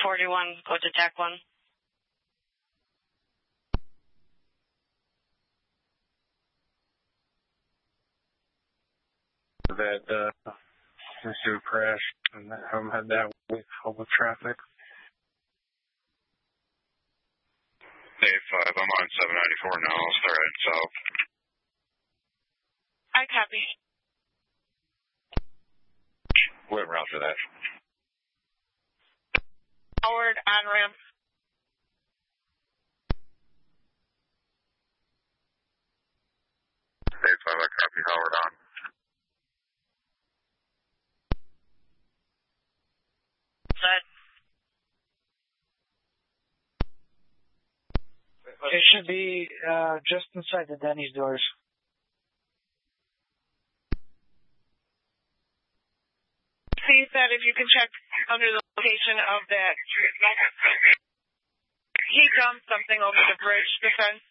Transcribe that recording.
41, go to TAC 1. That issue crash and haven't had that with public traffic. Day 5, I'm on 794 now. I'll start heading south. I copy. What route for that? Howard on ramp. Day 5, I copy Howard on. Set. It should be just inside the Denny's doors. See that if you can check under the location of that. He dumped something over the bridge, the fence.